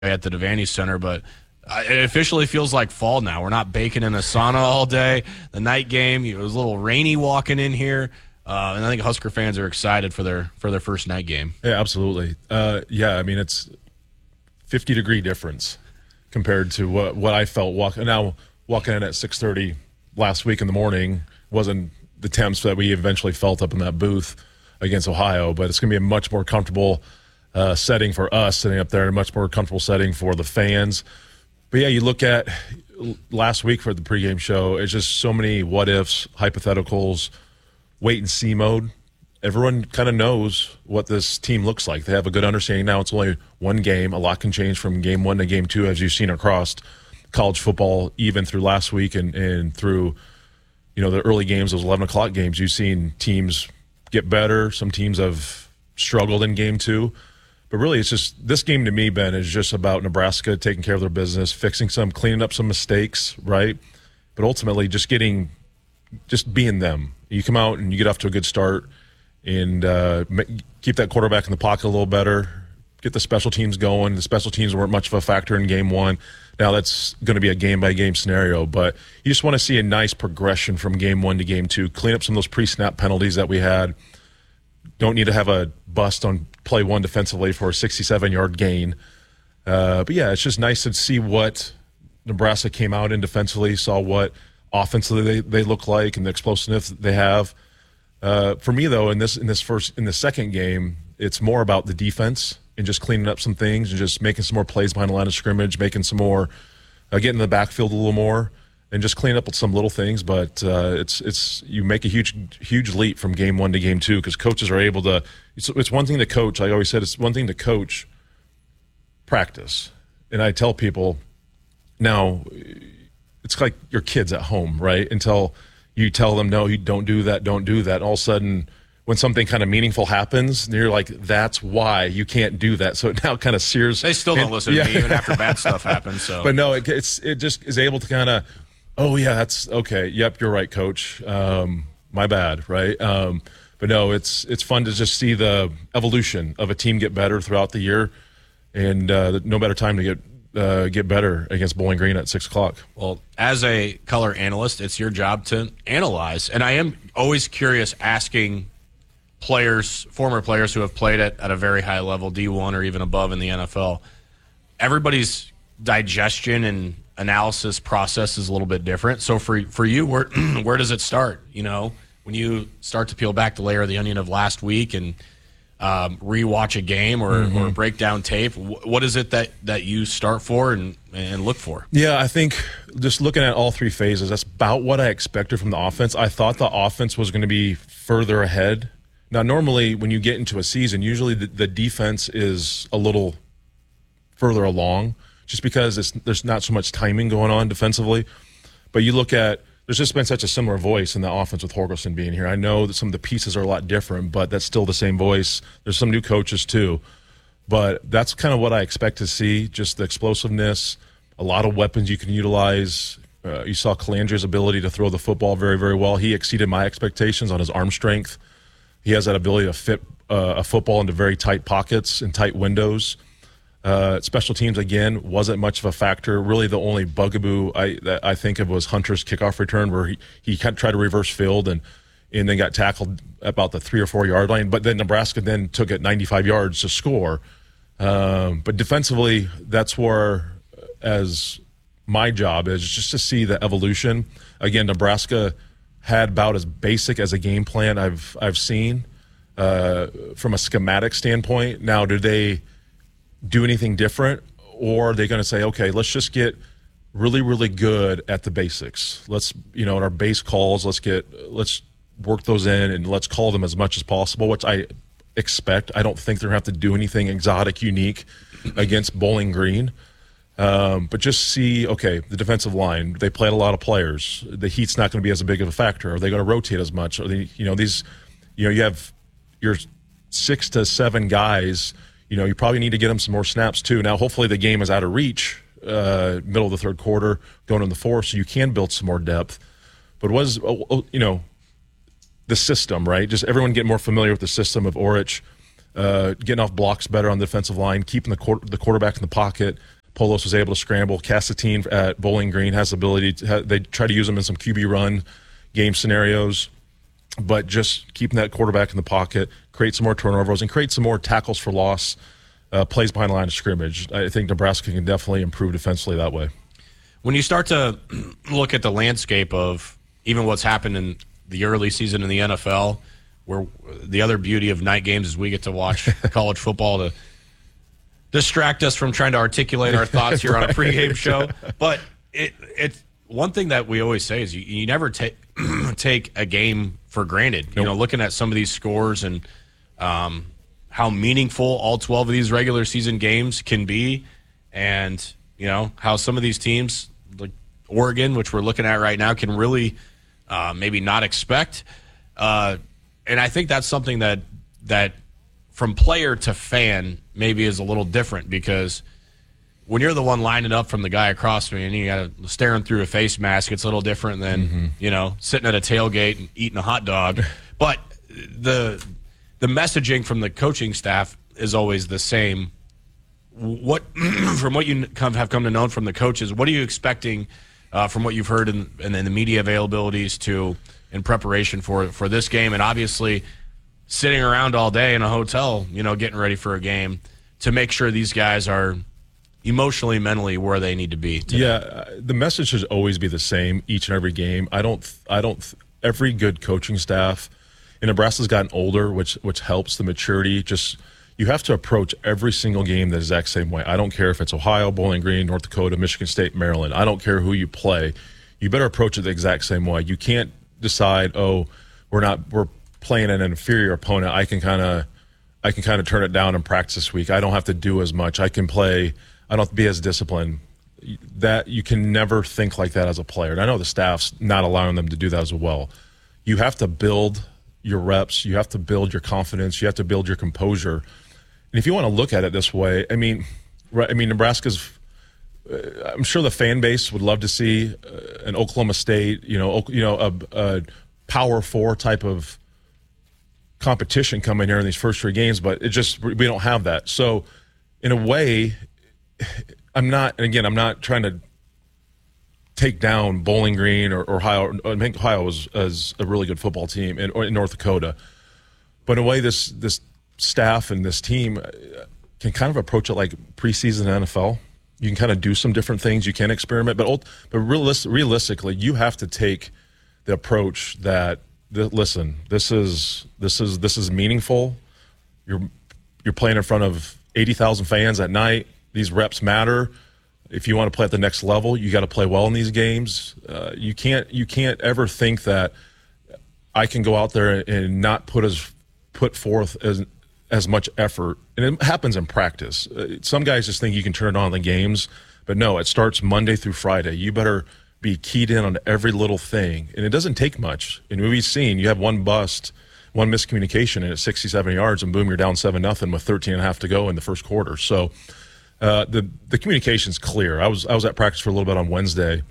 at the Devaney Center, but it officially feels like fall now. We're not baking in a sauna all day. The night game, it was a little rainy walking in here, and I think Husker fans are excited for their first night game. Yeah, absolutely. I mean, it's 50-degree difference compared to what I felt walking in at 6:30 last week in the morning. Wasn't the temps that we eventually felt up in that booth against Ohio, but it's going to be a much more comfortable setting for us sitting up there, and a much more comfortable setting for the fans. But yeah, you look at last week for the pregame show, it's just so many what ifs, hypotheticals, wait and see mode. Everyone kind of knows what this team looks like. They have a good understanding now. It's only one game. A lot can change from game 1 to game 2, as you've seen across college football, even through last week and through the early games, those 11 o'clock games. You've seen teams get better. Some teams have struggled in game 2. But really, it's just this game to me, Ben, is just about Nebraska taking care of their business, cleaning up some mistakes, right? But ultimately, just being them. You come out and you get off to a good start and keep that quarterback in the pocket a little better, get the special teams going. The special teams weren't much of a factor in game 1. Now that's going to be a game-by-game scenario, but you just want to see a nice progression from game 1 to game 2, clean up some of those pre-snap penalties that we had. Don't need to have a bust on play 1 defensively for a 67-yard gain. But yeah, it's just nice to see what Nebraska came out in defensively, saw what offensively they look like and the explosiveness they have. For me, though, in the second game, it's more about the defense and just cleaning up some things and just making some more plays behind the line of scrimmage, making some more, getting in the backfield a little more, and just clean up some little things. But you make a huge leap from game 1 to game 2 because coaches are able to. It's one thing to coach. I always said it's one thing to coach practice, and I tell people now it's like your kids at home, right? Until you tell them no, you don't do that. All of a sudden, when something kind of meaningful happens, you're like, that's why you can't do that. So it now kind of sears. They still don't listen to me even after bad stuff happens. So, but no, it just is able to kind of. Oh, yeah, that's okay. Yep, you're right, Coach. My bad, right? But no, it's fun to just see the evolution of a team get better throughout the year, and no better time to get better against Bowling Green at 6 o'clock. Well, as a color analyst, it's your job to analyze, and I am always curious asking former players who have played at a very high level, D1 or even above in the NFL, everybody's digestion and analysis process is a little bit different. So for you, where does it start? When you start to peel back the layer of the onion of last week and rewatch a game or break down tape, what is it that you start for and look for? Yeah, I think just looking at all 3 phases, that's about what I expected from the offense. I thought the offense was going to be further ahead. Now, normally when you get into a season, usually the defense is a little further along, just because there's not so much timing going on defensively. But you look at, there's just been such a similar voice in the offense with Holgorsen being here. I know that some of the pieces are a lot different, but that's still the same voice. There's some new coaches too. But that's kind of what I expect to see, just the explosiveness, a lot of weapons you can utilize. You saw Calandria's ability to throw the football very, very well. He exceeded my expectations on his arm strength. He has that ability to fit a football into very tight pockets and tight windows. Special teams, again, wasn't much of a factor. Really, the only bugaboo that I think of was Hunter's kickoff return, where he tried to reverse field and then got tackled about the 3 or 4 yard line. But then Nebraska then took it 95 yards to score. But defensively, that's where, as my job is, just to see the evolution. Again, Nebraska had about as basic as a game plan I've seen from a schematic standpoint. Now, do they do anything different, or are they going to say, okay, let's just get really, really good at the basics. Let's, in our base calls, let's work those in and let's call them as much as possible, which I expect. I don't think they're going to have to do anything exotic, unique against Bowling Green. But just see, okay, the defensive line, they played a lot of players. The heat's not going to be as big of a factor. Are they going to rotate as much? Are they, you have your 6 to 7 guys. You probably need to get them some more snaps too. Now, hopefully the game is out of reach, middle of the third quarter, going in the fourth, so you can build some more depth. But the system, right? Just everyone get more familiar with the system of Orich. getting off blocks better on the defensive line, keeping the quarterback in the pocket. Polos was able to scramble. Cassatin at Bowling Green has the ability they try to use him in some QB run game scenarios, but just keeping that quarterback in the pocket, create some more turnovers, and create some more tackles for loss, plays behind the line of scrimmage. I think Nebraska can definitely improve defensively that way. When you start to look at the landscape of even what's happened in the early season in the NFL, where the other beauty of night games is we get to watch college football to distract us from trying to articulate our thoughts here on a pregame show. But it's one thing that we always say is you never take a game for granted. Nope. You know, looking at some of these scores and how meaningful all 12 of these regular season games can be, and you know how some of these teams like Oregon, which we're looking at right now, can really maybe not expect. And I think that's something that from player to fan maybe is a little different, because when you're the one lining up from the guy across from me and you got to staring through a face mask, it's a little different than, you know, sitting at a tailgate and eating a hot dog. But the messaging from the coaching staff is always the same. What from what you have come to know from the coaches, what are you expecting from what you've heard in the media availabilities to in preparation for this game? And obviously sitting around all day in a hotel, you know, getting ready for a game to make sure these guys are emotionally, mentally where they need to be today. Yeah, the message should always be the same each and every game. Every good coaching staff, and Nebraska's gotten older, which helps the maturity. Just you have to approach every single game the exact same way. I don't care if it's Ohio, Bowling Green, North Dakota, Michigan State, Maryland. I don't care who you play. You better approach it the exact same way. You can't decide, we're playing an inferior opponent. I can kind of turn it down in practice this week. I don't have to do as much. I don't have to be as disciplined. That you can never think like that as a player. And I know the staff's not allowing them to do that as well. You have to build your reps. You have to build your confidence. You have to build your composure. And if you want to look at it this way, I mean, Nebraska's. I'm sure the fan base would love to see an Oklahoma State, a Power 4 type of competition come in here in these first three games, but we don't have that. So, in a way, I'm not trying to take down Bowling Green or Ohio. I think Ohio is a really good football team in North Dakota. But in a way, this staff and this team can kind of approach it like preseason NFL. You can kind of do some different things. You can experiment, but realistically, you have to take the approach that listen. This is meaningful. You're playing in front of 80,000 fans at night. These reps matter. If you want to play at the next level, you got to play well in these games. You can't ever think that I can go out there and not put forth as much effort. And it happens in practice. Some guys just think you can turn it on in the games, but no, it starts Monday through Friday. You better be keyed in on every little thing. And it doesn't take much. And we've seen you have one bust, one miscommunication, and it's 67 yards, and boom, you're down 7-0 with 13 and a half to go in the first quarter. So the communication's clear. I was at practice for a little bit on Wednesday,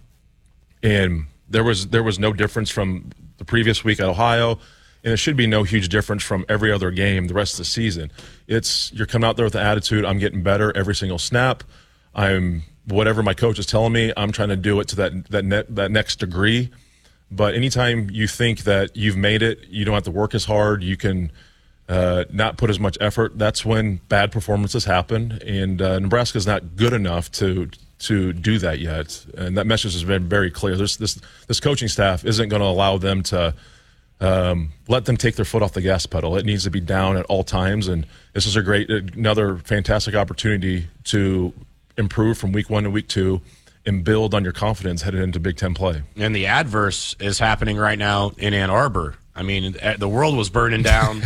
and there was no difference from the previous week at Ohio. And it should be no huge difference from every other game the rest of the season. You're coming out there with the attitude, I'm getting better every single snap. Whatever my coach is telling me, I'm trying to do it to that next degree. But anytime you think that you've made it, you don't have to work as hard, you can not put as much effort, that's when bad performances happen. And Nebraska's not good enough to do that yet. And that message has been very clear. This coaching staff isn't going to allow them to let them take their foot off the gas pedal. It needs to be down at all times, and this is another fantastic opportunity to improve from week 1 to week 2 and build on your confidence headed into Big Ten play. And the adverse is happening right now in Ann Arbor. I mean, the world was burning down,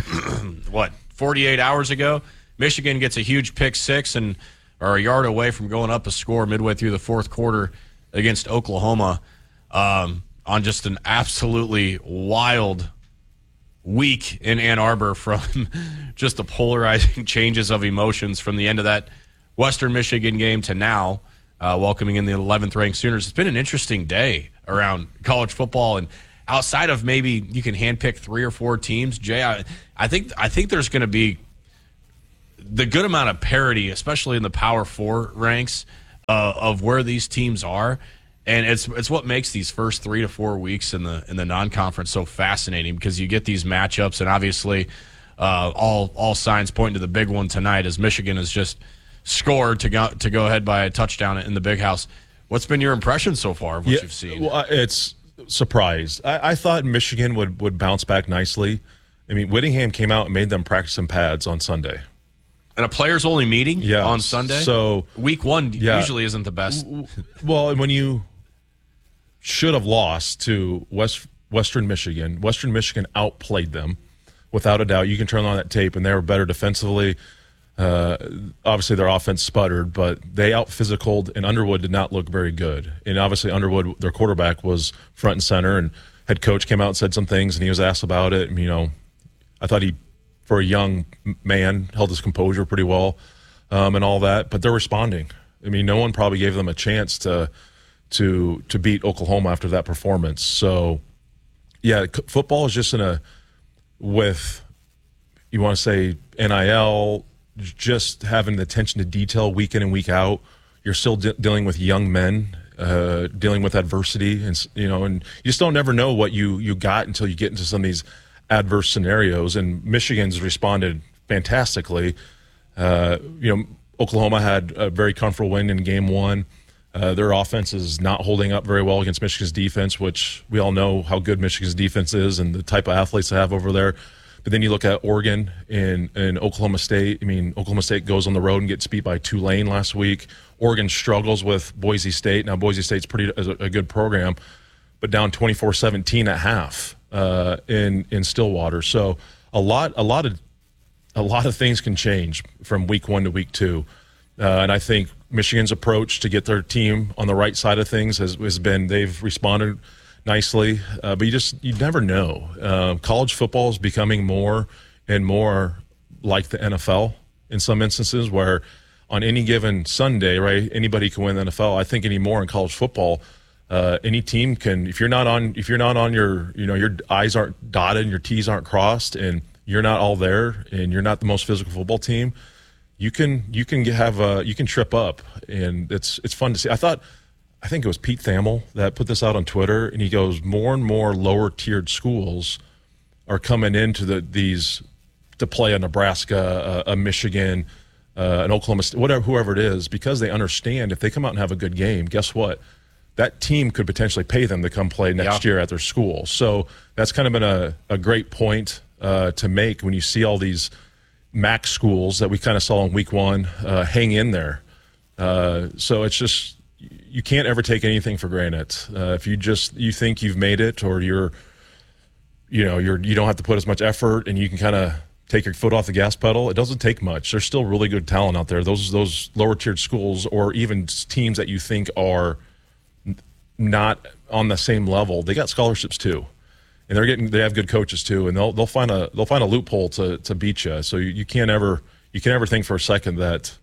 48 hours ago? Michigan gets a huge pick six and are a yard away from going up a score midway through the fourth quarter against Oklahoma. On just an absolutely wild week in Ann Arbor, from just the polarizing changes of emotions from the end of that Western Michigan game to now, welcoming in the 11th ranked Sooners. It's been an interesting day around college football, and outside of maybe you can handpick 3 or 4 teams, Jay, I think there's going to be the good amount of parity, especially in the Power 4 ranks, of where these teams are. And it's what makes these first 3 to 4 weeks in the non-conference so fascinating, because you get these matchups, and obviously all signs point to the big one tonight, as Michigan has just scored to go ahead by a touchdown in the Big House. What's been your impression so far of what you've seen? Well, it's surprised. I thought Michigan would bounce back nicely. I mean, Whittingham came out and made them practice in pads on Sunday. And a players-only meeting on Sunday? So week one usually isn't the best. Well, and when you should have lost to Western Michigan outplayed them, without a doubt. You can turn on that tape, and they were better defensively. Obviously, their offense sputtered, but they out-physicaled, and Underwood did not look very good. And obviously, Underwood, their quarterback, was front and center, and head coach came out and said some things, and he was asked about it. And, I thought he, for a young man, held his composure pretty well and all that. But they're responding. I mean, no one probably gave them a chance to beat Oklahoma after that performance. So, yeah, football is just with, you want to say, NIL, just having the attention to detail week in and week out. You're still dealing with young men, dealing with adversity, and you just don't ever know what you got until you get into some of these adverse scenarios. And Michigan's responded fantastically. Oklahoma had a very comfortable win in game one. Their offense is not holding up very well against Michigan's defense, which we all know how good Michigan's defense is and the type of athletes they have over there. But then you look at Oregon and Oklahoma State. I mean, Oklahoma State goes on the road and gets beat by Tulane last week. Oregon struggles with Boise State. Now, Boise State's a good program, but down 24-17 at half in Stillwater. So a lot of things can change from week one to week two. And I think Michigan's approach to get their team on the right side of things has been, they've responded nicely, but you never know. College football is becoming more and more like the NFL in some instances, where on any given Sunday, right, anybody can win the NFL. I think anymore in college football, any team can. If you're not on your I's aren't dotted and your T's aren't crossed, and you're not all there, and you're not the most physical football team, you can trip up, and it's fun to see. I think it was Pete Thamel that put this out on Twitter, and he goes, more and more lower tiered schools are coming into these to play a Nebraska, a Michigan, an Oklahoma State, whoever it is, because they understand if they come out and have a good game, guess what? That team could potentially pay them to come play next year at their school. So that's kind of been a great point to make when you see all these MAC schools that we kind of saw in week one hang in there. So it's just, you can't ever take anything for granted. If you think you've made it, or you don't have to put as much effort, and you can kind of take your foot off the gas pedal, it doesn't take much. There's still really good talent out there. Those lower tiered schools, or even teams that you think are not on the same level, they got scholarships too, and they have good coaches too, and they'll find a loophole to beat you. So you can't ever think for a second that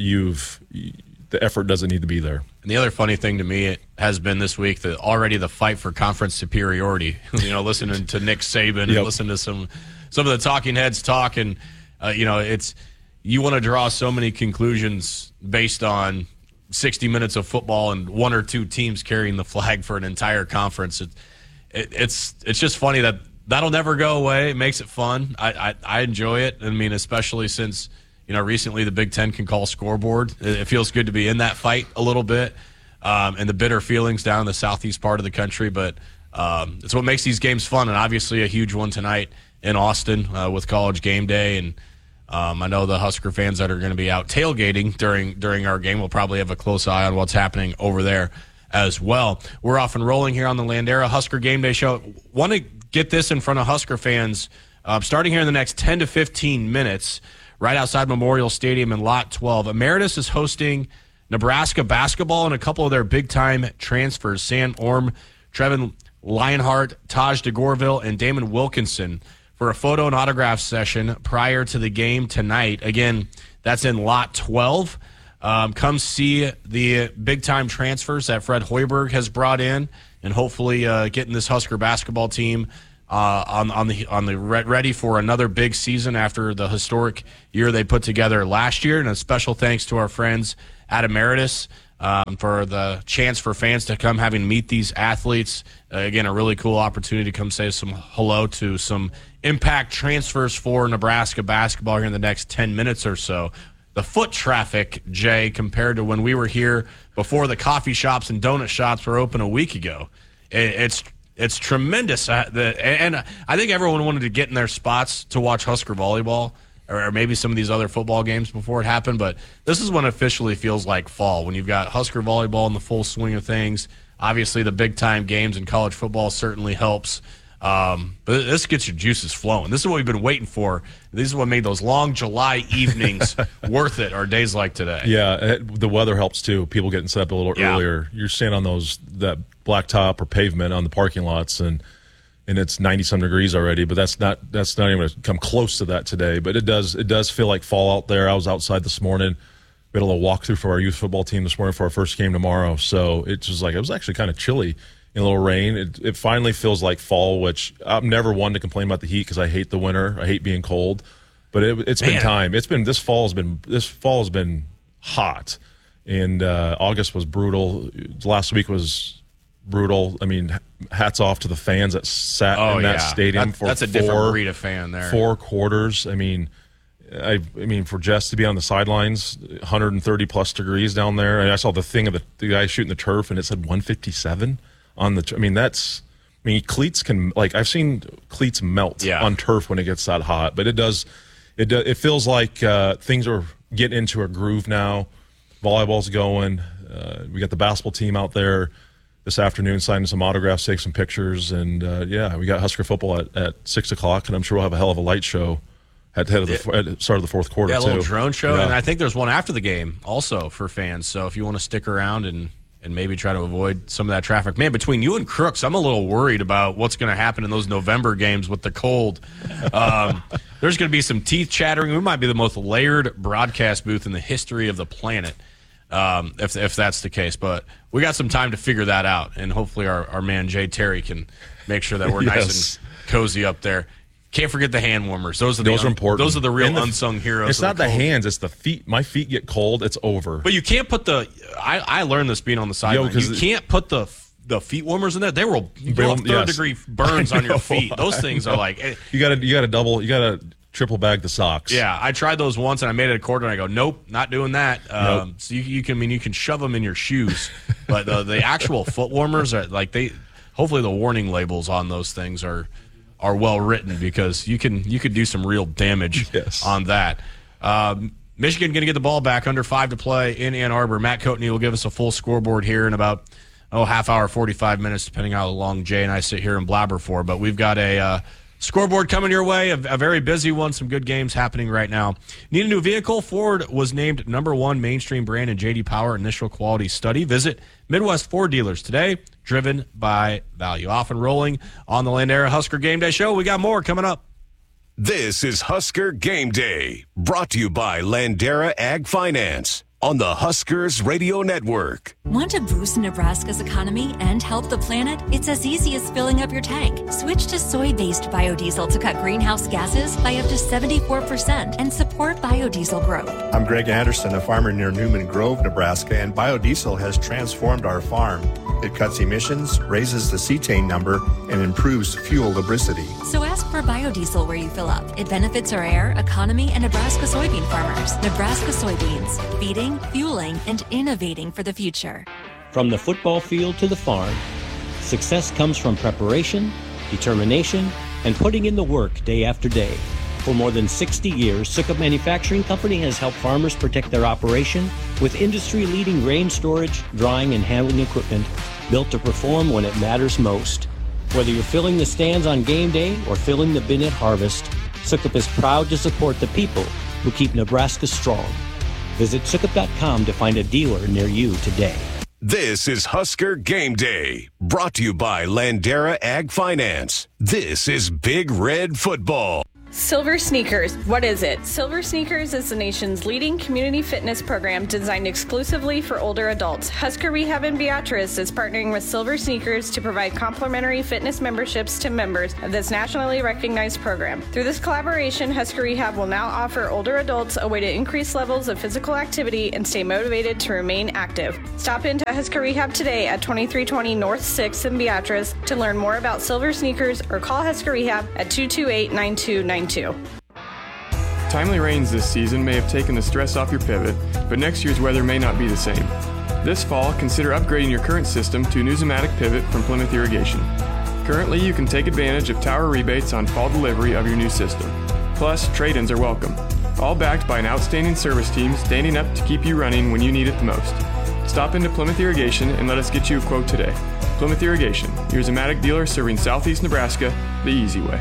the effort doesn't need to be there. And the other funny thing to me has been this week that already the fight for conference superiority. Listening to Nick Saban and listening to some of the talking heads talk, and it's, you want to draw so many conclusions based on 60 minutes of football and one or two teams carrying the flag for an entire conference. It's just funny that'll never go away. It makes it fun. I enjoy it. I mean, especially since recently the Big Ten can call scoreboard. It feels good to be in that fight a little bit, and the bitter feelings down in the southeast part of the country. But it's what makes these games fun, and obviously a huge one tonight in Austin with College Game Day. And I know the Husker fans that are going to be out tailgating during our game will probably have a close eye on what's happening over there as well. We're off and rolling here on the Landera Husker Game Day Show. Want to get this in front of Husker fans starting here in the next 10 to 15 minutes. Right outside Memorial Stadium in Lot 12. Emeritus is hosting Nebraska basketball and a couple of their big-time transfers, Sam Orm, Trevin Lionheart, Taj DeGorville, and Damon Wilkinson, for a photo and autograph session prior to the game tonight. Again, that's in Lot 12. Come see the big-time transfers that Fred Hoiberg has brought in, and hopefully getting this Husker basketball team ready for another big season after the historic year they put together last year. And a special thanks to our friends at Emeritus for the chance for fans to come having meet these athletes. Again, a really cool opportunity to come say some hello to some impact transfers for Nebraska basketball here in the next 10 minutes or so. The foot traffic, Jay, compared to when we were here before the coffee shops and donut shops were open a week ago, it's tremendous. And I think everyone wanted to get in their spots to watch Husker volleyball or maybe some of these other football games before it happened. But this is when it officially feels like fall, when you've got Husker volleyball in the full swing of things. Obviously, the big-time games in college football certainly helps. But this gets your juices flowing. This is what we've been waiting for. This is what made those long July evenings worth it, or days like today. Yeah, the weather helps too. People getting set up a little earlier. You're standing on that blacktop or pavement on the parking lots, and it's 90-some degrees already. But that's not even going to come close to that today. But it does feel like fall out there. I was outside this morning. We had a little walkthrough for our youth football team this morning for our first game tomorrow. So it was actually kind of chilly. In a little rain, it finally feels like fall, which I'm never one to complain about the heat because I hate the winter. I hate being cold, but it's been time. This fall has been hot, and August was brutal. Last week was brutal. I mean, hats off to the fans that sat in that stadium for that's a different breed of fan there. 4 quarters. I mean, for Jess to be on the sidelines, 130 plus degrees down there. And I saw the thing of the guy shooting the turf, and it said 157. Cleats can, I've seen cleats melt on turf when it gets that hot, but it feels like things are getting into a groove now. Volleyball's going. We got the basketball team out there this afternoon signing some autographs, taking some pictures, and we got Husker football at 6 o'clock, and I'm sure we'll have a hell of a light show at the start of the fourth quarter. Yeah, a little too. Drone show, and I think there's one after the game also for fans. So if you want to stick around and maybe try to avoid some of that traffic. Man, between you and Crooks, I'm a little worried about what's going to happen in those November games with the cold. There's going to be some teeth chattering. We might be the most layered broadcast booth in the history of the planet, if that's the case. But we got some time to figure that out, and hopefully our man Jay Terry can make sure that we're nice and cozy up there. Can't forget the hand warmers. Those are important. Those are the real unsung heroes. It's not the hands; it's the feet. My feet get cold; it's over. But you can't put I learned this being on the sideline. You can't put the feet warmers in there. They will third degree burns on your feet. Those things are like you got to triple bag the socks. Yeah, I tried those once and I made it a quarter and I go, nope, not doing that. Nope. So you can shove them in your shoes, but the actual foot warmers are hopefully the warning labels on those things are well written, because you could do some real damage on that. Michigan going to get the ball back, under 5 to play in Ann Arbor. Matt Coatney will give us a full scoreboard here in about half hour, 45 minutes, depending on how long Jay and I sit here and blabber for. But we've got a scoreboard coming your way, a very busy one, some good games happening right now. Need a new vehicle? Ford was named #1 mainstream brand in J.D. Power initial quality study. Visit Midwest Ford dealers today, driven by value. Off and rolling on the Landera Husker Game Day Show. We got more coming up. This is Husker Game Day, brought to you by Landera Ag Finance on the Huskers Radio Network. Want to boost Nebraska's economy and help the planet? It's as easy as filling up your tank. Switch to soy-based biodiesel to cut greenhouse gases by up to 74% and support biodiesel growth. I'm Greg Anderson, a farmer near Newman Grove, Nebraska, and biodiesel has transformed our farm. It cuts emissions, raises the cetane number, and improves fuel lubricity. So ask for biodiesel where you fill up. It benefits our air, economy, and Nebraska soybean farmers. Nebraska soybeans, feeding, fueling, and innovating for the future. From the football field to the farm, success comes from preparation, determination, and putting in the work day after day. For more than 60 years, Sukup Manufacturing Company has helped farmers protect their operation with industry-leading grain storage, drying, and handling equipment built to perform when it matters most. Whether you're filling the stands on game day or filling the bin at harvest, Sukup is proud to support the people who keep Nebraska strong. Visit Sukup.com to find a dealer near you today. This is Husker Game Day, brought to you by Landera Ag Finance. This is Big Red Football. Silver Sneakers. What is it? Silver Sneakers is the nation's leading community fitness program designed exclusively for older adults. Husker Rehab in Beatrice is partnering with Silver Sneakers to provide complimentary fitness memberships to members of this nationally recognized program. Through this collaboration, Husker Rehab will now offer older adults a way to increase levels of physical activity and stay motivated to remain active. Stop into Husker Rehab today at 2320 North 6th in Beatrice to learn more about Silver Sneakers or call Husker Rehab at 228-9292. Timely rains this season may have taken the stress off your pivot, but next year's weather may not be the same. This fall, consider upgrading your current system to a new Zematic pivot from Plymouth Irrigation. Currently, you can take advantage of tower rebates on fall delivery of your new system. Plus, trade-ins are welcome. All backed by an outstanding service team standing up to keep you running when you need it the most. Stop into Plymouth Irrigation and let us get you a quote today. Plymouth Irrigation, your Zematic dealer serving southeast Nebraska the easy way.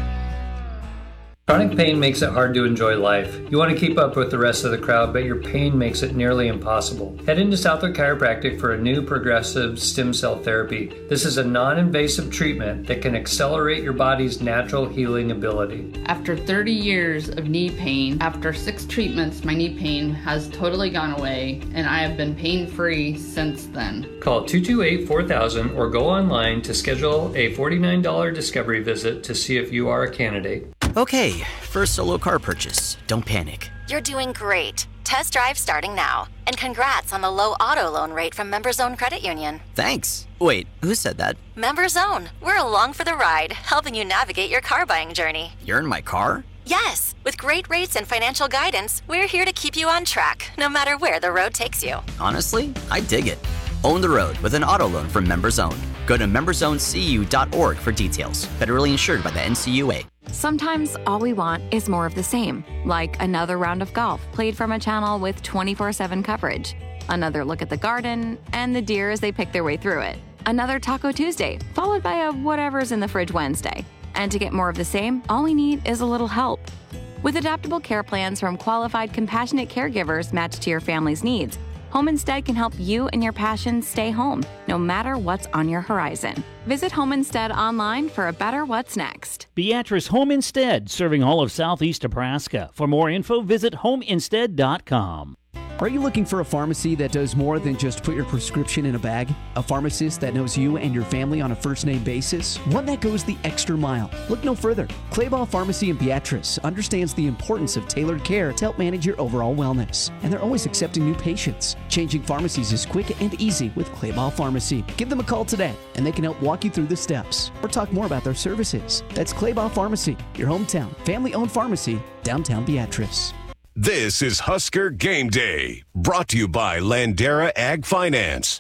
Chronic pain makes it hard to enjoy life. You want to keep up with the rest of the crowd, but your pain makes it nearly impossible. Head into Southwick Chiropractic for a new progressive stem cell therapy. This is a non-invasive treatment that can accelerate your body's natural healing ability. After 30 years of knee pain, after 6 treatments, my knee pain has totally gone away, and I have been pain-free since then. Call 228-4000 or go online to schedule a $49 discovery visit to see if you are a candidate. Okay, first solo car purchase. Don't panic. You're doing great. Test drive starting now. And congrats on the low auto loan rate from MemberZone Credit Union. Thanks. Wait, who said that? MemberZone. We're along for the ride, helping you navigate your car buying journey. You're in my car? Yes. With great rates and financial guidance, we're here to keep you on track, no matter where the road takes you. Honestly, I dig it. Own the road with an auto loan from MemberZone. Go to memberzonecu.org for details. Federally insured by the NCUA. Sometimes all we want is more of the same, like another round of golf played from a channel with 24/7 coverage, another look at the garden, and the deer as they pick their way through it, another Taco Tuesday, followed by a whatever's in the fridge Wednesday. And to get more of the same, all we need is a little help. With adaptable care plans from qualified, compassionate caregivers matched to your family's needs, Home Instead can help you and your passions stay home, no matter what's on your horizon. Visit Home Instead online for a better what's next. Beatrice Home Instead, serving all of southeast Nebraska. For more info, visit homeinstead.com. Are you looking for a pharmacy that does more than just put your prescription in a bag? A pharmacist that knows you and your family on a first-name basis? One that goes the extra mile? Look no further. Clayball Pharmacy in Beatrice understands the importance of tailored care to help manage your overall wellness. And they're always accepting new patients. Changing pharmacies is quick and easy with Clayball Pharmacy. Give them a call today, and they can help walk you through the steps or talk more about their services. That's Clayball Pharmacy, your hometown, family-owned pharmacy, downtown Beatrice. This is Husker Game Day, brought to you by Landera Ag Finance.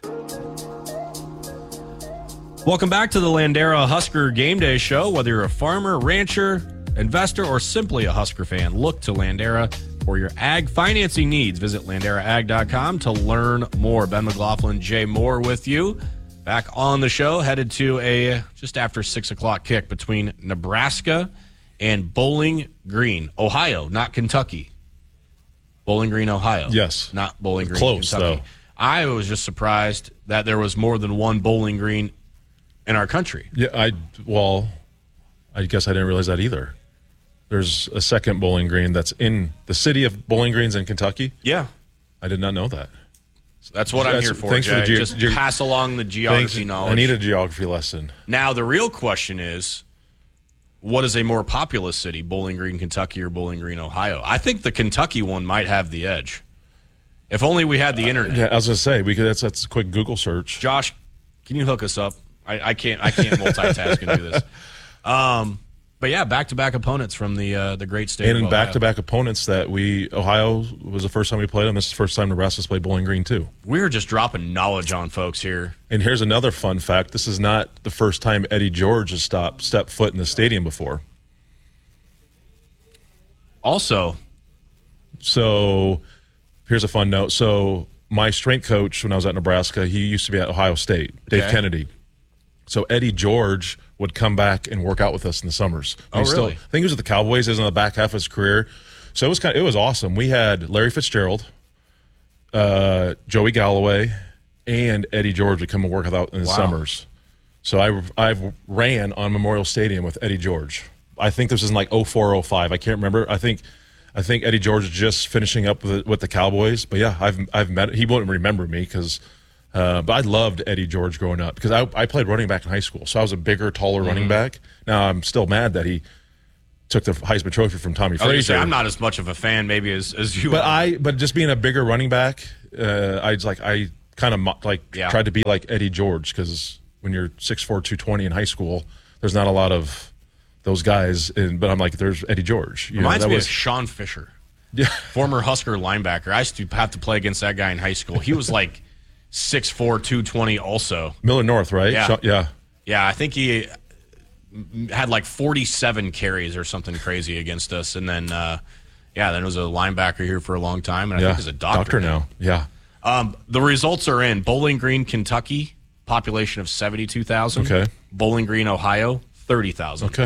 Welcome back to the Landera Husker Game Day Show. Whether you're a farmer, rancher, investor, or simply a Husker fan, look to Landera for your ag financing needs. Visit LanderaAg.com to learn more. Ben McLaughlin, Jay Moore with you. Back on the show, headed to a just after 6 o'clock kick between Nebraska and Bowling Green, Ohio, not Kentucky. Bowling Green, Ohio. Yes. Not Bowling Green, Close, Kentucky. though. I was just surprised that there was more than one Bowling Green in our country. Yeah, I guess I didn't realize that either. There's a second Bowling Green that's in the city of Bowling Green's in Kentucky. Yeah. I did not know that. So that's what I'm here for, thanks Jay. for the just pass along the geography knowledge. I need a geography lesson. Now, the real question is, what is a more populous city, Bowling Green, Kentucky, or Bowling Green, Ohio? I think the Kentucky one might have the edge. If only we had the internet. Yeah, I was going to say, that's a quick Google search. Josh, can you hook us up? I can't multitask and do this. But yeah, back-to-back opponents from the great state of Ohio. And back-to-back opponents that Ohio was the first time we played them. This is the first time Nebraska's played Bowling Green, too. We're just dropping knowledge on folks here. And here's another fun fact. This is not the first time Eddie George has stepped foot in the stadium before. Also. So here's a fun note. So my strength coach when I was at Nebraska, he used to be at Ohio State, Dave Kennedy. So Eddie George would come back and work out with us in the summers. Really? I think he was at the Cowboys. He was in the back half of his career. So it was awesome. We had Larry Fitzgerald, Joey Galloway, and Eddie George would come and work out in the summers. So I ran on Memorial Stadium with Eddie George. I think this is in like 04, 05. I can't remember. I think Eddie George is just finishing up with the Cowboys. But yeah, I've met. He won't remember me because. But I loved Eddie George growing up because I played running back in high school, so I was a bigger, taller running back. Now I'm still mad that he took the Heisman Trophy from Tommy Frazier. I'm not as much of a fan maybe as you are. But just being a bigger running back, I kind of tried to be like Eddie George because when you're 6'4", 220 in high school, there's not a lot of those guys. But I'm like, there's Eddie George. Reminds me of Sean Fisher, former Husker linebacker. I used to have to play against that guy in high school. He was like 6'4", 220 also. Millard North, right? Yeah. Yeah, I think he had like 47 carries or something crazy against us. And then, then was a linebacker here for a long time. And I think he's a doctor now. Yeah. The results are in. Bowling Green, Kentucky, population of 72,000. Okay. Bowling Green, Ohio, 30,000. Okay.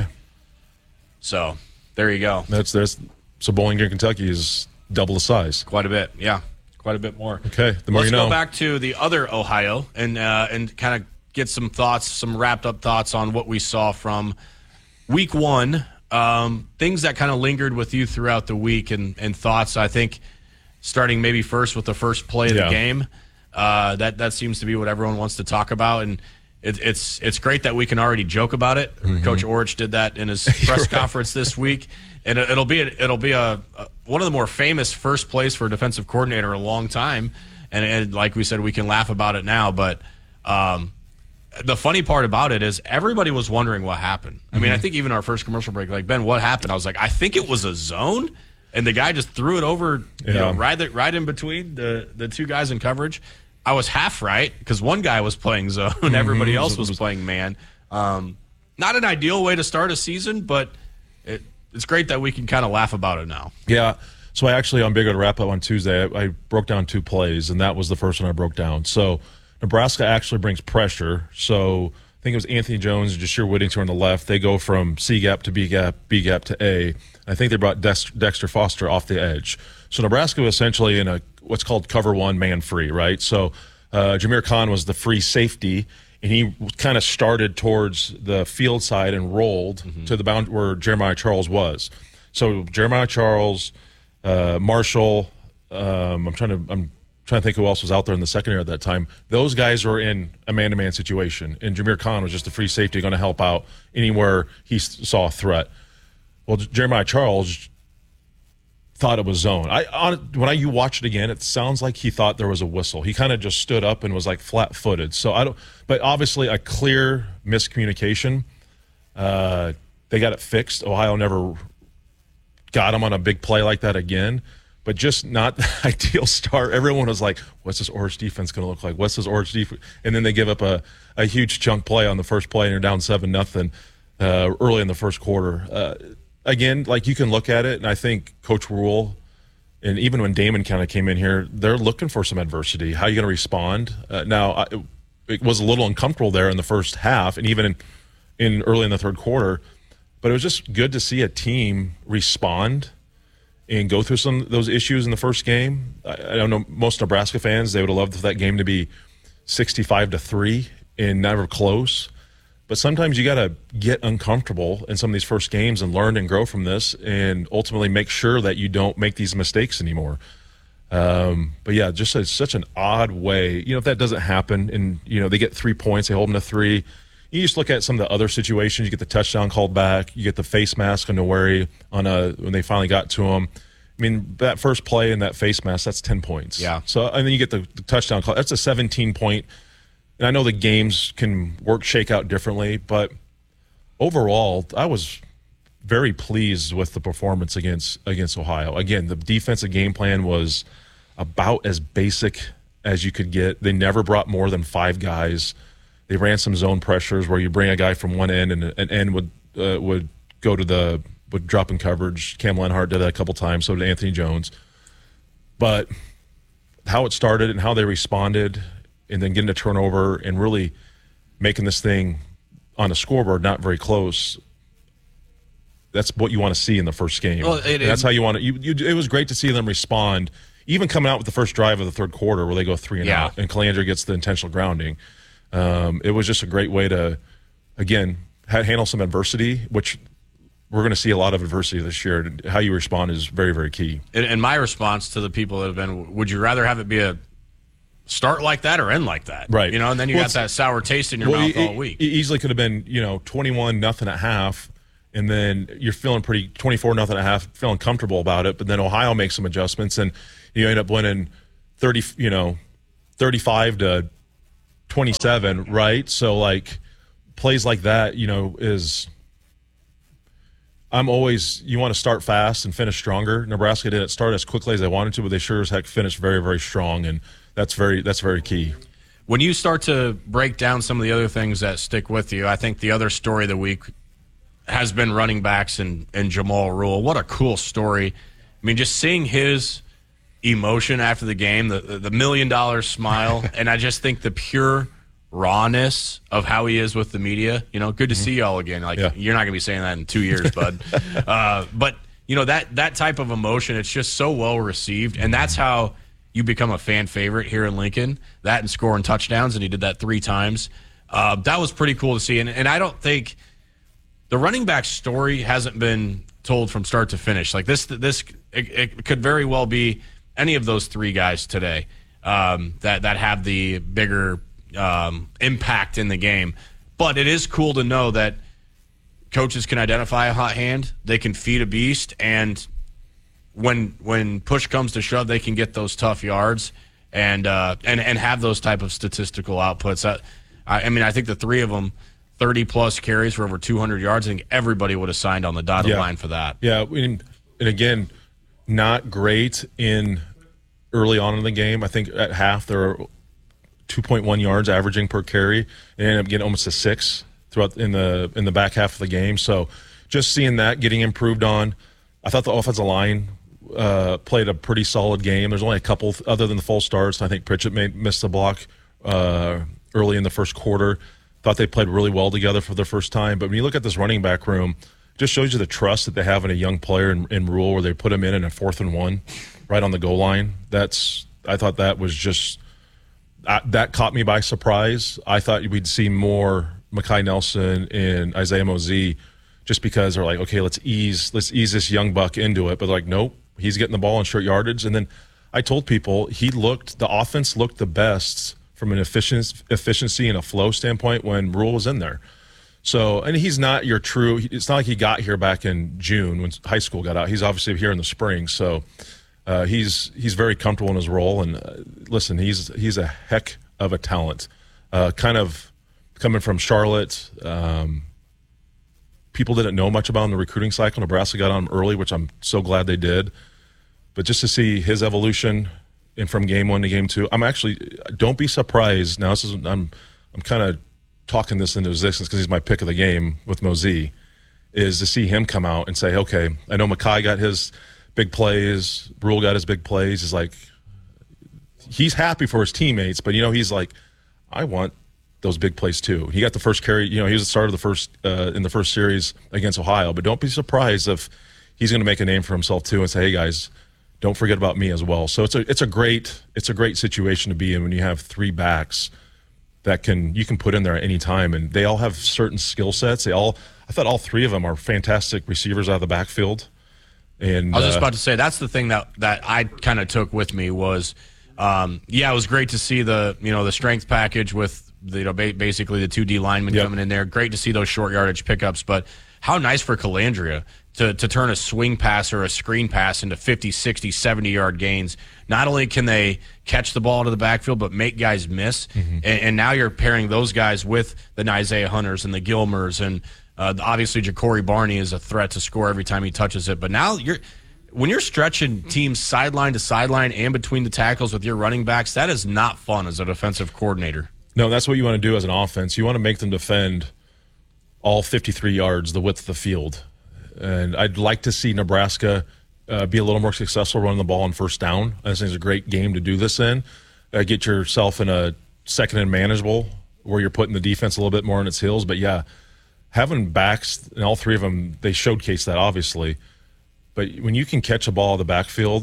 So there you go. So Bowling Green, Kentucky is double the size. Quite a bit, yeah. Quite a bit more. Okay, the more Let's you know. go back to the other Ohio and kind of get some thoughts, some wrapped up thoughts on what we saw from week 1. Things that kind of lingered with you throughout the week and thoughts. I think starting maybe first with the first play of the game. That seems to be what everyone wants to talk about, and it's great that we can already joke about it. Mm-hmm. Coach Orich did that in his press conference this week, and it'll be a one of the more famous first plays for a defensive coordinator in a long time. And like we said, we can laugh about it now, but the funny part about it is everybody was wondering what happened. I mean, I think even our first commercial break, like, Ben, what happened? I was like, I think it was a zone, and the guy just threw it over, right in between the two guys in coverage. I was half right because one guy was playing zone, everybody else was playing man. Not an ideal way to start a season, but it's great that we can kind of laugh about it now. Yeah. So I actually, on Big O to Wrap Up on Tuesday, I broke down 2 plays, and that was the first one I broke down. So Nebraska actually brings pressure. So I think it was Anthony Jones and Jashir Whittington on the left. They go from C gap to B gap, B gap to A. I think they brought Dexter Foster off the edge. So Nebraska was essentially in what's called cover 1, man free, right? So Jameer Khan was the free safety, and he kind of started towards the field side and rolled to the bound where Jeremiah Charles was. So Jeremiah Charles, Marshall, I'm trying to think who else was out there in the secondary at that time. Those guys were in a man-to-man situation, and Jameer Khan was just a free safety going to help out anywhere he saw a threat. Well, Jeremiah Charles thought it was zone. When you watch it again, it sounds like he thought there was a whistle. He kind of just stood up and was like flat-footed. But obviously a clear miscommunication. They got it fixed. Ohio never got him on a big play like that again. But just not the ideal start. Everyone was like, what's this Orange defense going to look like? What's this Orange defense? And then they give up a huge chunk play on the first play, and you're down 7-0 early in the first quarter. Again, like, you can look at it, and I think Coach Rule, and even when Damon kind of came in here, they're looking for some adversity. How are you going to respond? It was a little uncomfortable there in the first half, and even in early in the third quarter. But it was just good to see a team respond and go through some of those issues in the first game. I don't know, most Nebraska fans, they would have loved for that game to be 65-3 and never close. But sometimes you got to get uncomfortable in some of these first games and learn and grow from this, and ultimately make sure that you don't make these mistakes anymore. But yeah, just such an odd way. If that doesn't happen, and they get 3 points, they hold them to 3. You just look at some of the other situations. You get the touchdown called back. You get the face mask on Noweri when they finally got to him. I mean, that first play and that face mask, that's 10 points. Yeah. So, and then you get the touchdown call. That's a 17-point. And I know the games can shake out differently, but overall, I was very pleased with the performance against Ohio. Again, the defensive game plan was about as basic as you could get. They never brought more than 5 guys. They ran some zone pressures where you bring a guy from one end, and an end would go to would drop in coverage. Cam Lenhart did that a couple times, so did Anthony Jones. But how it started and how they responded, and then getting a turnover and really making this thing on the scoreboard not very close, that's what you want to see in the first game. Well, that's how you want to. It was great to see them respond, even coming out with the first drive of the third quarter where they go 3 and out, and Calandra gets the intentional grounding. It was just a great way to, again, handle some adversity, which we're going to see a lot of adversity this year. How you respond is very, very key. And my response to the people that have been, would you rather have it be a start like that or end like that? Right. You know, and then you got that sour taste in your mouth all week. It easily could have been, 21-0 at half, and then you're feeling pretty 24-0 at half, feeling comfortable about it. But then Ohio makes some adjustments, and you end up winning 35-27, right? So like plays like that, is. I'm always, you want to start fast and finish stronger. Nebraska didn't start as quickly as they wanted to, but they sure as heck finished very, very strong, and that's very key. When you start to break down some of the other things that stick with you, I think the other story of the week has been running backs and Jamal Rule. What a cool story. I mean, just seeing his emotion after the game, the $1 million smile, and I just think the pure rawness of how he is with the media. Good to see you all again. You're not going to be saying that in 2 years, bud. But that type of emotion, it's just so well received, and that's how you become a fan favorite here in Lincoln. That and scoring touchdowns, and he did that 3 times. That was pretty cool to see, and I don't think the running back story hasn't been told from start to finish. Like it could very well be any of those 3 guys today that have the bigger impact in the game. But it is cool to know that coaches can identify a hot hand, they can feed a beast, and when push comes to shove, they can get those tough yards and have those type of statistical outputs. I think the 3 of them, 30-plus carries for over 200 yards, I think everybody would have signed on the dotted line for that. Yeah, and again, not great in early on in the game. I think at half there were 2.1 yards averaging per carry, and ended up getting almost a 6 throughout in the back half of the game. So just seeing that getting improved on. I thought the offensive line played a pretty solid game. There's only a couple other than the false starts. I think Pritchett missed the block early in the first quarter. Thought they played really well together for the first time. But when you look at this running back room, it just shows you the trust that they have in a young player in Rule, where they put him in a 4th and 1 right on the goal line. I thought that was just that caught me by surprise. I thought we'd see more Mekhi Nelson and Isaiah Mozee, just because they're like, okay, let's ease this young buck into it. But they're like, nope, he's getting the ball in short yardage. And then I told people the offense looked the best from an efficiency and a flow standpoint when Rule was in there. So, and he's not your true. It's not like he got here back in June when high school got out. He's obviously here in the spring. So he's very comfortable in his role. And listen, he's a heck of a talent. Kind of coming from Charlotte. People didn't know much about him in the recruiting cycle. Nebraska got on him early, which I'm so glad they did. But just to see his evolution and from game 1 to game 2, don't be surprised. Now I'm kind of talking this into existence because he's my pick of the game with Mozee, is to see him come out and say, okay, I know Mekhi got his big plays, Rule got his big plays. He's happy for his teammates, but he's like, I want those big plays too. He got the first carry. He was the starter in the first series against Ohio. But don't be surprised if he's going to make a name for himself too and say, hey guys, don't forget about me as well. So it's a great situation to be in when you have 3 backs that you can put in there at any time, and they all have certain skill sets. I thought all 3 of them are fantastic receivers out of the backfield. And I was just about to say, that's the thing that I kind of took with me was, it was great to see the strength package with basically the 2 D linemen coming in there. Great to see those short yardage pickups, but how nice for Calandria to turn a swing pass or a screen pass into 50, 60, 70-yard gains. Not only can they catch the ball to the backfield, but make guys miss. Mm-hmm. And now you're pairing those guys with the Isaiah Hunters and the Gilmers, and obviously Ja'Cory Barney is a threat to score every time he touches it. But now when you're stretching teams sideline to sideline and between the tackles with your running backs, that is not fun as a defensive coordinator. No, that's what you want to do as an offense. You want to make them defend all 53 yards, the width of the field. And I'd like to see Nebraska be a little more successful running the ball on first down. I think it's a great game to do this in. Get yourself in a second and manageable where you're putting the defense a little bit more on its heels. But, having backs, and all 3 of them, they showcase that, obviously. But when you can catch a ball in the backfield,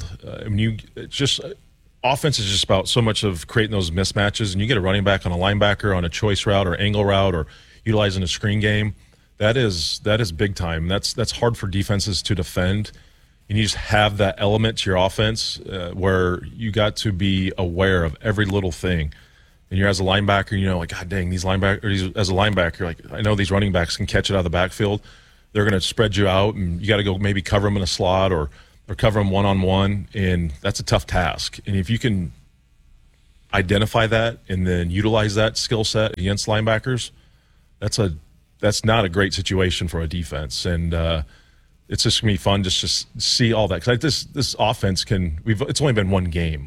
offense is just about so much of creating those mismatches, and you get a running back on a linebacker on a choice route or angle route or utilizing a screen game. that is big time. That's hard for defenses to defend. And you just have that element to your offense where you got to be aware of every little thing. And you're as a linebacker, like, God dang, as a linebacker, like, I know these running backs can catch it out of the backfield. They're going to spread you out, and you got to go maybe cover them in a slot or cover them one-on-one, and that's a tough task. And if you can identify that and then utilize that skill set against linebackers, that's not a great situation for a defense. And it's just going to be fun just to see all that. Because this offense it's only been one game,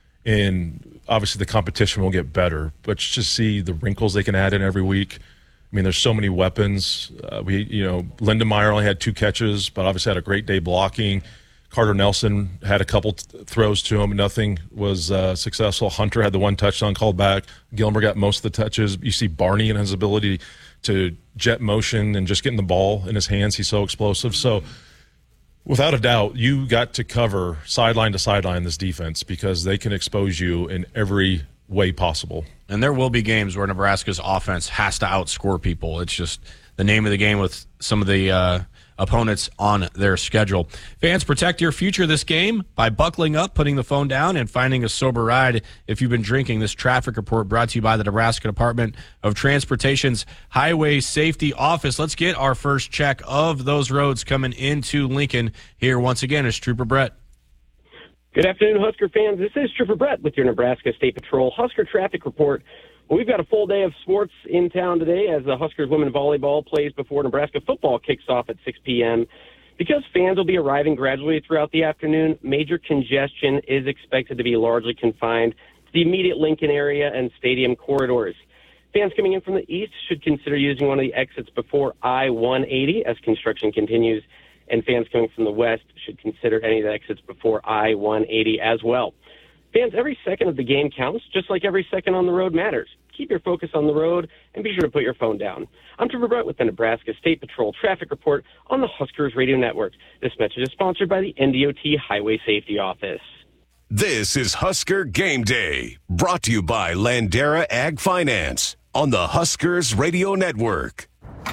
and obviously the competition will get better, but just see the wrinkles they can add in every week. I mean, there's so many weapons. Lindenmeyer only had 2 catches, but obviously had a great day blocking. Carter Nelson had a couple throws to him. Nothing was successful. Hunter had the 1 touchdown called back. Gilmer got most of the touches. You see Barney and his ability to jet motion and just getting the ball in his hands. He's so explosive. So without a doubt, you got to cover sideline to sideline this defense because they can expose you in every way possible. And there will be games where Nebraska's offense has to outscore people. It's just the name of the game with some of the opponents on their schedule. Fans, protect your future this game by buckling up, putting the phone down, and finding a sober ride if you've been drinking. This traffic report brought to you by the Nebraska Department of Transportation's Highway Safety Office. Let's get our first check of those roads coming into Lincoln. Here once again is Trooper Brett. Good afternoon, Husker fans. This is Trooper Brett with your Nebraska State Patrol Husker Traffic Report. Well, we've got a full day of sports in town today as the Huskers women volleyball plays before Nebraska football kicks off at 6 p.m. Because fans will be arriving gradually throughout the afternoon, major congestion is expected to be largely confined to the immediate Lincoln area and stadium corridors. Fans coming in from the east should consider using one of the exits before I-180 as construction continues, and fans coming from the west should consider any of the exits before I-180 as well. Fans, every second of the game counts, just like every second on the road matters. Keep your focus on the road and be sure to put your phone down. I'm Trooper Brett with the Nebraska State Patrol Traffic Report on the Huskers Radio Network. This message is sponsored by the NDOT Highway Safety Office. This is Husker Game Day, brought to you by Landera Ag Finance on the Huskers Radio Network.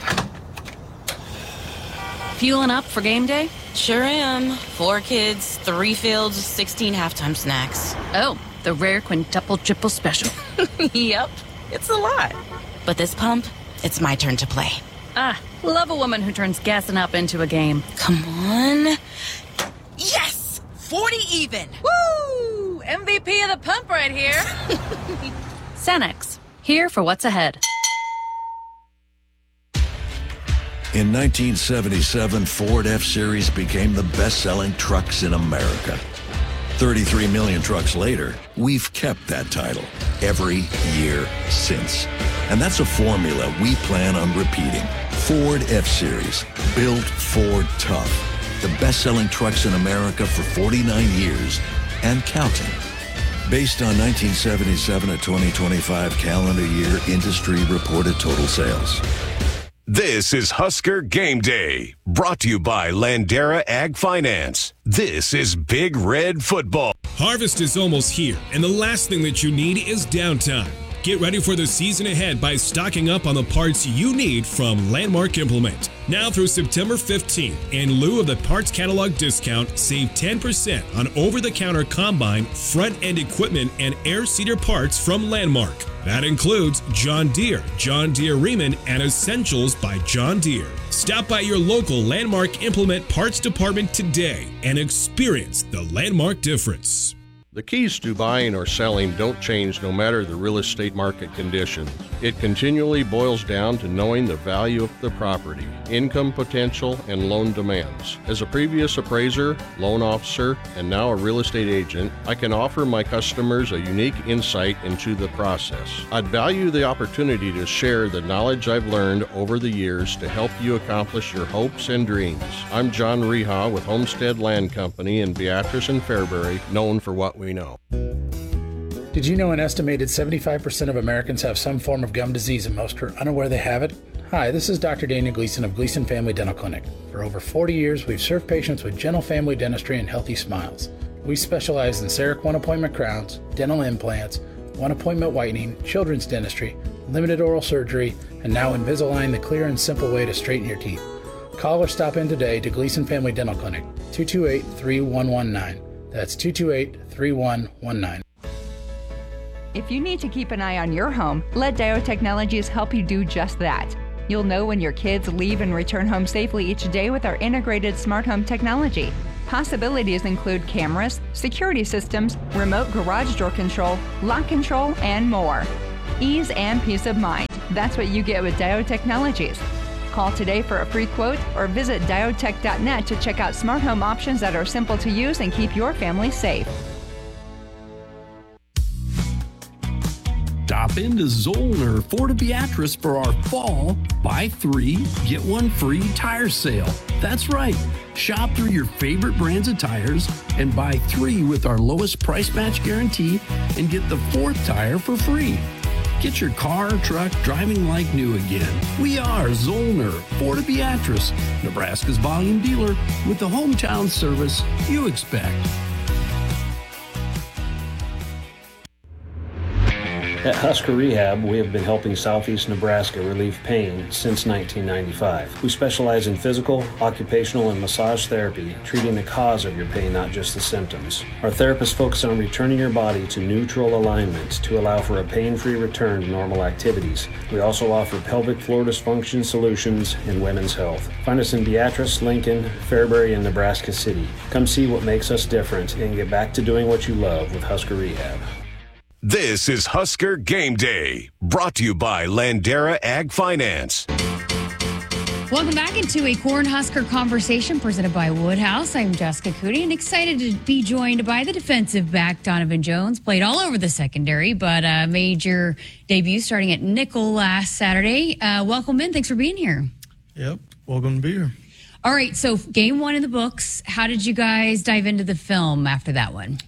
Fueling up for game day? Sure am. 4 kids, 3 fields, 16 halftime snacks. Oh, the rare quintuple triple special. Yep, it's a lot. But this pump, it's my turn to play. Ah, love a woman who turns gassing up into a game. Come on. Yes! 40 even. Woo! MVP of the pump right here. Cenex, here for what's ahead. In 1977, Ford F-Series became the best-selling trucks in America. 33 million trucks later, we've kept that title every year since. And that's a formula we plan on repeating. Ford F-Series, built Ford tough. The best-selling trucks in America for 49 years and counting. Based on 1977 to 2025 calendar year industry reported total sales. This is Husker Game Day, brought to you by Landera Ag Finance. This is Big Red Football. Harvest is almost here, and the last thing that you need is downtime. Get ready for the season ahead by stocking up on the parts you need from Landmark Implement. Now through September 15th, in lieu of the parts catalog discount, save 10% on over-the-counter combine, front-end equipment, and air seeder parts from Landmark. That includes John Deere, John Deere Riemann, and Essentials by John Deere. Stop by your local Landmark Implement Parts Department today and experience the Landmark difference. The keys to buying or selling don't change no matter the real estate market conditions. It continually boils down to knowing the value of the property, income potential, and loan demands. As a previous appraiser, loan officer, and now a real estate agent, I can offer my customers a unique insight into the process. I'd value the opportunity to share the knowledge I've learned over the years to help you accomplish your hopes and dreams. I'm John Reha with Homestead Land Company in Beatrice and Fairbury, known for what we know. Did you know an estimated 75% of Americans have some form of gum disease and most are unaware they have it? Hi, this is Dr. Daniel Gleason of Gleason Family Dental Clinic. For over 40 years, we've served patients with gentle family dentistry and healthy smiles. We specialize in CEREC one-appointment crowns, dental implants, one-appointment whitening, children's dentistry, limited oral surgery, and now Invisalign, the clear and simple way to straighten your teeth. Call or stop in today to Gleason Family Dental Clinic, 228-3119. That's 228-3119. If you need to keep an eye on your home, let Dio Technologies help you do just that. You'll know when your kids leave and return home safely each day with our integrated smart home technology. Possibilities include cameras, security systems, remote garage door control, lock control, and more. Ease and peace of mind. That's what you get with Dio Technologies. Call today for a free quote or visit diotech.net to check out smart home options that are simple to use and keep your family safe. Stop into Zollner Ford Beatrice for our fall buy 3, get 1 free tire sale. That's right. Shop through your favorite brands of tires and buy 3 with our lowest price match guarantee and get the 4th tire for free. Get your car or truck driving like new again. We are Zollner Ford Beatrice, Nebraska's volume dealer with the hometown service you expect. At Husker Rehab, we have been helping Southeast Nebraska relieve pain since 1995. We specialize in physical, occupational, and massage therapy, treating the cause of your pain, not just the symptoms. Our therapists focus on returning your body to neutral alignment to allow for a pain-free return to normal activities. We also offer pelvic floor dysfunction solutions and women's health. Find us in Beatrice, Lincoln, Fairbury, and Nebraska City. Come see what makes us different and get back to doing what you love with Husker Rehab. This is Husker Game Day, brought to you by Landera Ag Finance. Welcome back into a Cornhusker conversation presented by Woodhouse. I'm Jessica Cootie and excited to be joined by the defensive back, Donovan Jones. Played all over the secondary, but made your debut starting at nickel last Saturday. Welcome in. Thanks for being here. Yep. Welcome to be here. All right. So game 1 in the books. How did you guys dive into the film after that one?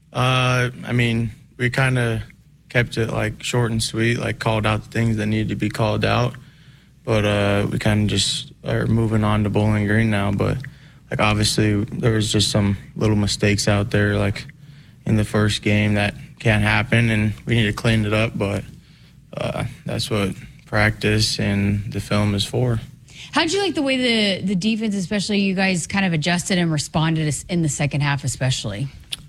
We kind of kept it like short and sweet, like called out the things that needed to be called out. But we kind of just are moving on to Bowling Green now. But like obviously there was just some little mistakes out there, like in the first game that can't happen, and we need to clean it up. But that's what practice and the film is for. How'd you like the way the defense, especially you guys, kind of adjusted and responded in the second half, especially?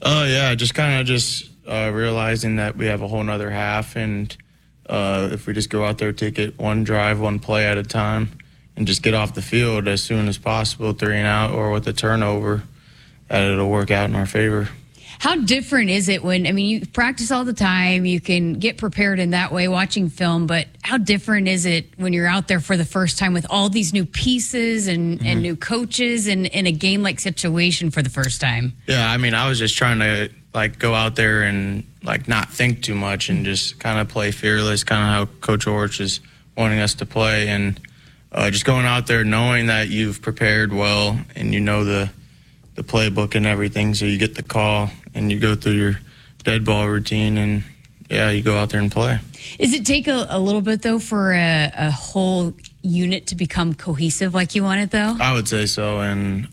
Realizing that we have a whole nother half, and if we just go out there, take it one drive, one play at a time, and just get off the field as soon as possible, 3 and out or with a turnover, that it'll work out in our favor. How different is it when, you practice all the time, you can get prepared in that way watching film, but how different is it when you're out there for the first time with all these new pieces and new coaches and in a game-like situation for the first time? Yeah, I was just trying to go out there and not think too much and just kind of play fearless, kind of how Coach Orch is wanting us to play, and just going out there knowing that you've prepared well and you know the playbook and everything, so you get the call and you go through your dead ball routine and you go out there and play. Does it take a little bit though for a whole unit to become cohesive like you want it though? I would say so, and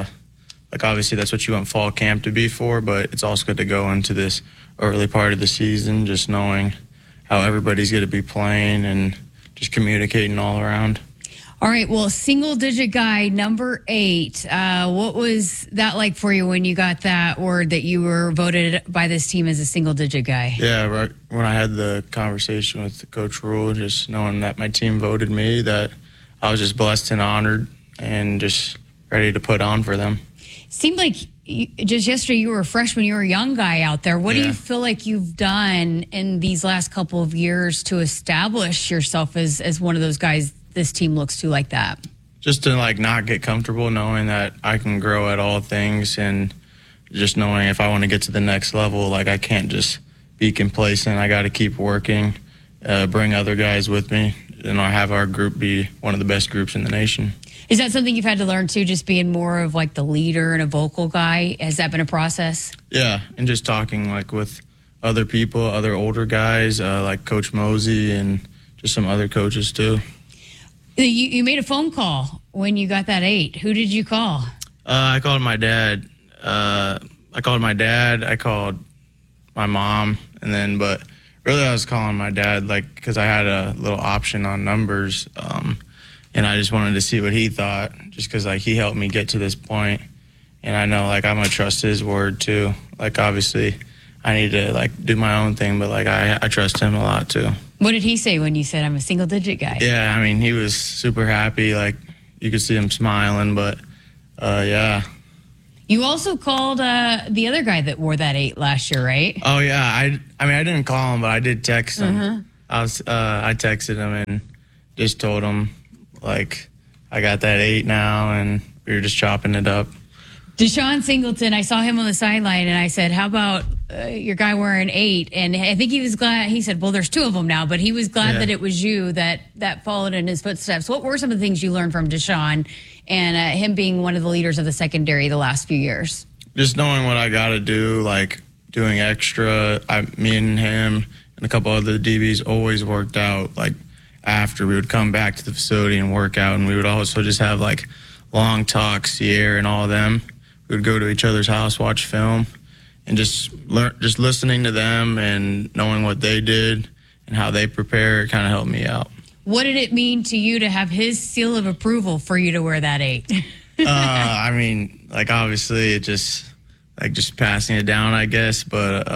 obviously that's what you want fall camp to be for, but it's also good to go into this early part of the season just knowing how everybody's going to be playing and just communicating all around. All right, well, single-digit guy, number 8. What was that like for you when you got that word that you were voted by this team as a single-digit guy? Yeah, right when I had the conversation with Coach Rule, just knowing that my team voted me, that I was just blessed and honored and just ready to put on for them. Seemed like just yesterday you were a freshman, you were a young guy out there. What do you feel like you've done in these last couple of years to establish yourself as one of those guys this team looks to like that? Just to not get comfortable knowing that I can grow at all things, and just knowing if I want to get to the next level, I can't just be complacent. I got to keep working, bring other guys with me, and I have our group be one of the best groups in the nation. Is that something you've had to learn too, just being more of the leader and a vocal guy? Has that been a process? Yeah, and just talking with other people, other older guys, like Coach Mosey and just some other coaches too. You made a phone call when you got that 8. Who did you call? I called my dad. I called my mom, and then, but Really, I was calling my dad, like, because I had a little option on numbers, and I just wanted to see what he thought, just because, like, he helped me get to this point, and I know, like, I'm going to trust his word, too. Like, obviously, I need to, like, do my own thing, but, like, I trust him a lot, too. What did he say when you said I'm a single-digit guy? Yeah, I mean, he was super happy. Like, you could see him smiling, but, yeah. You also called the other guy that wore that 8 last year, right? Oh, yeah. I mean, I didn't call him, but I did text him. I texted him and just told him, like, I got that 8 now, and we were just chopping it up. Deshaun Singleton, I saw him on the sideline, and I said, how about your guy wearing 8? And I think he was glad. He said, well, there's 2 of them now, but he was glad that it was you that followed in his footsteps. What were some of the things you learned from Deshaun and him being one of the leaders of the secondary the last few years? Just knowing what I got to do, like doing extra. Me and him and a couple other DBs always worked out. Like after we would come back to the facility and work out, and we would also just have like long talks, Sierra and all of them. We would go to each other's house, watch film, and just listening to them and knowing what they did and how they prepare, it kind of helped me out. What did it mean to you to have his seal of approval for you to wear that 8? I mean, like obviously it just passing it down, I guess. But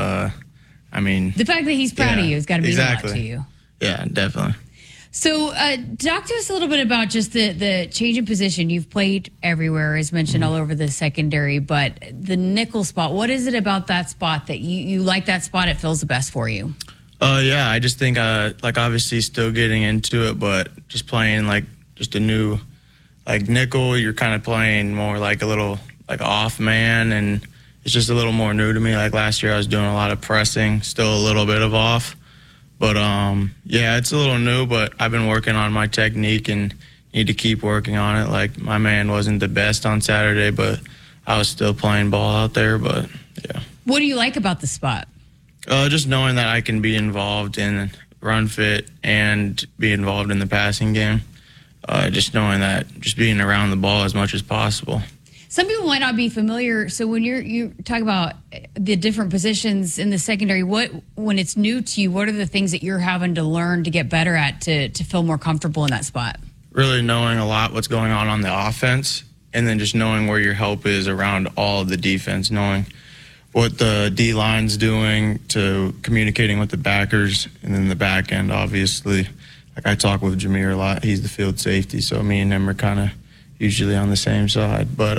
I mean, the fact that he's proud of you has got to mean a lot to you. Yeah, definitely. So talk to us a little bit about just the change in position. You've played everywhere, as mentioned, all over the secondary, but the nickel spot, what is it about that spot that you like that spot? It feels the best for you? Yeah, I just think, like, obviously still getting into it, but just playing, like, just a new, like, nickel, you're kind of playing more like a little, like, off man, and it's just a little more new to me. Like, last year I was doing a lot of pressing, still a little bit of off. But, yeah, it's a little new, but I've been working on my technique and need to keep working on it. Like, my man wasn't the best on Saturday, but I was still playing ball out there, but, yeah. What do you like about the spot? Just knowing that I can be involved in run fit and be involved in the passing game. Just knowing that, just being around the ball as much as possible. Some people might not be familiar. So when you talk about the different positions in the secondary, when it's new to you, what are the things that you're having to learn to get better at to feel more comfortable in that spot? Really knowing a lot what's going on the offense, and then just knowing where your help is around all of the defense, knowing what the D-line's doing to communicating with the backers, and then the back end, obviously. Like I talk with Jameer a lot. He's the field safety, so me and him are kind of usually on the same side. But,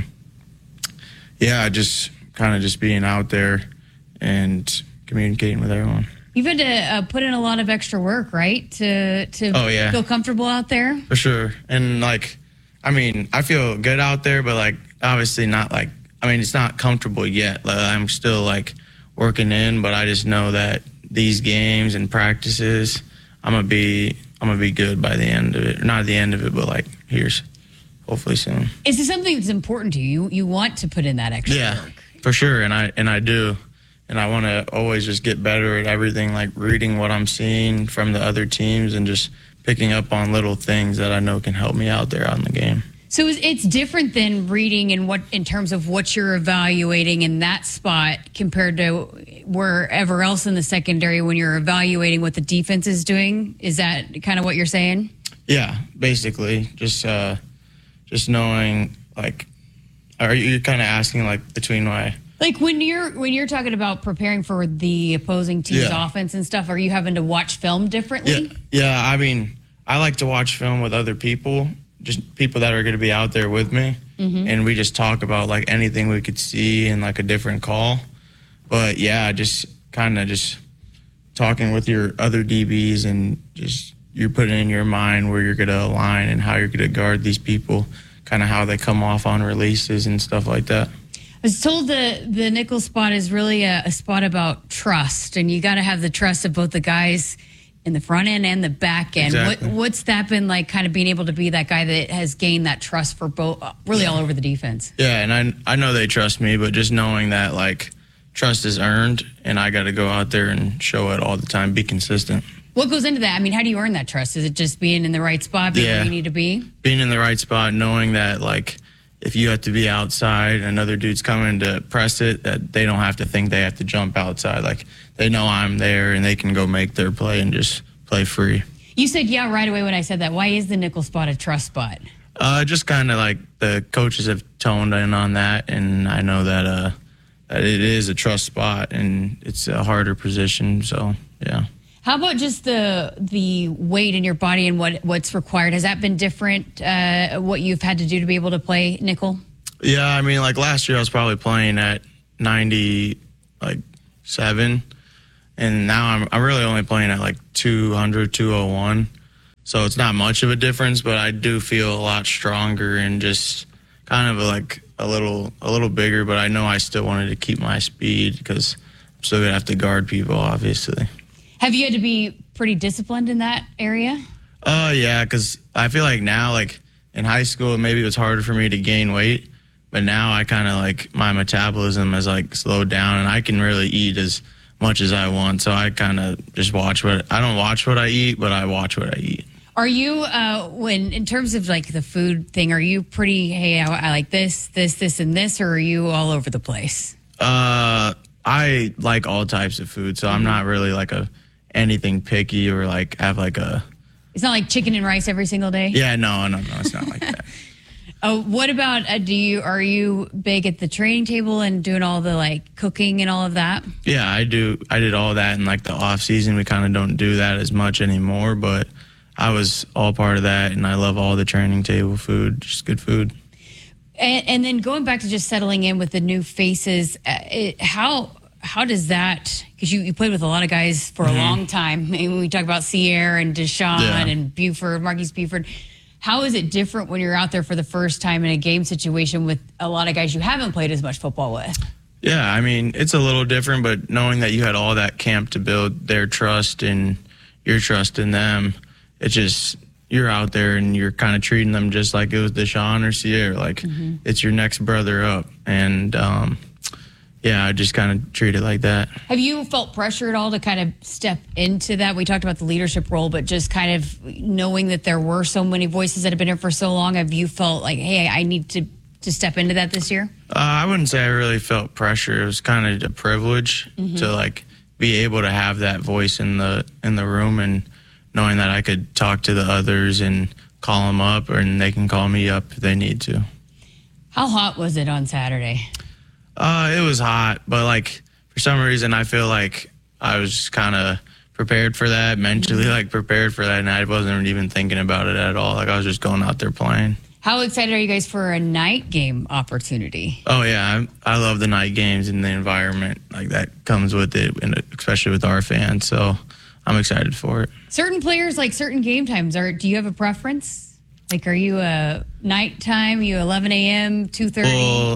yeah, just kind of just being out there and communicating with everyone. You've had to put in a lot of extra work, right, to feel comfortable out there? For sure. And, like, I mean, I feel good out there, but, like, obviously not, like, I mean, it's not comfortable yet. Like, I'm still, like, working in, but I just know that these games and practices, I'm gonna be good by the end of it. Not at the end of it, but, like, here's hopefully soon. Is this something that's important to you? You want to put in that extra work? For sure, and I do. And I want to always just get better at everything, like reading what I'm seeing from the other teams and just picking up on little things that I know can help me out there on the game. So it's different than reading in terms of what you're evaluating in that spot compared to wherever else in the secondary when you're evaluating what the defense is doing. Is that kind of what you're saying? Yeah, basically. Just knowing, like, are you kind of asking, like, between my... Like when you're talking about preparing for the opposing team's offense and stuff, are you having to watch film differently? Yeah, I mean, I like to watch film with other people, just people that are going to be out there with me, and we just talk about, like, anything we could see in, like, a different call. But, yeah, just kind of just talking with your other DBs and just you're putting in your mind where you're going to align and how you're going to guard these people, kind of how they come off on releases and stuff like that. I was told the nickel spot is really a spot about trust, and you got to have the trust of both the guys in the front end and the back end. Exactly. What's that been like, kind of being able to be that guy that has gained that trust for both, really all over the defense? Yeah, and I know they trust me, but just knowing that, like, trust is earned, and I got to go out there and show it all the time, be consistent. What goes into that? I mean, how do you earn that trust? Is it just being in the right spot, being where you need to be? Being in the right spot, knowing that, like, if you have to be outside and another dude's coming to press it, that they don't have to think they have to jump outside. Like, they know I'm there and they can go make their play and just play free. You said yeah right away when I said that. Why is the nickel spot a trust spot? Just kind of like the coaches have toned in on that, and I know that that it is a trust spot and it's a harder position. So yeah. How about just the weight in your body and what's required? Has that been different? What you've had to do to be able to play nickel? Yeah, I mean, like last year I was probably playing at 97, and now I'm really only playing at like 200, 201. So it's not much of a difference, but I do feel a lot stronger and just kind of like a little bigger. But I know I still wanted to keep my speed because I'm still gonna have to guard people, obviously. Have you had to be pretty disciplined in that area? Yeah, because I feel like now, like in high school, maybe it was harder for me to gain weight, but now I kind of like my metabolism has like slowed down, and I can really eat as much as I want. So I kind of just I don't watch what I eat, but I watch what I eat. Are you, in terms of like the food thing, are you pretty, hey, I like this, and this, or are you all over the place? I like all types of food, so I'm not really like anything picky or like have like a. It's not like chicken and rice every single day? Yeah, no, it's not like that. What about, are you big at the training table and doing all the like cooking and all of that? Yeah, I do. I did all that in like the off season. We kind of don't do that as much anymore, but I was all part of that, and I love all the training table food, just good food. And then going back to just settling in with the new faces, how does that, because you played with a lot of guys for a long time. I mean, we talk about Sierre and Deshaun and Buford, Marquise Buford. How is it different when you're out there for the first time in a game situation with a lot of guys you haven't played as much football with? Yeah, I mean, it's a little different, but knowing that you had all that camp to build their trust and your trust in them, it's just, you're out there and you're kind of treating them just like it was Deshaun or Sierre. Like, it's your next brother up. And, yeah, I just kind of treat it like that. Have you felt pressure at all to kind of step into that? We talked about the leadership role, but just kind of knowing that there were so many voices that have been here for so long, have you felt like, hey, I need to step into that this year? I wouldn't say I really felt pressure. It was kind of a privilege to like be able to have that voice in the room, and knowing that I could talk to the others and call them up, and they can call me up if they need to. How hot was it on Saturday? It was hot, but like for some reason I feel like I was kind of prepared for that, mentally like prepared for that, and I wasn't even thinking about it at all. Like I was just going out there playing. How excited are you guys for a night game opportunity? Oh yeah, I love the night games and the environment like that comes with it, and especially with our fans. So I'm excited for it. Certain players like certain game times. Do you have a preference? Like, are you a nighttime? You 11 a.m., 2:30? Well,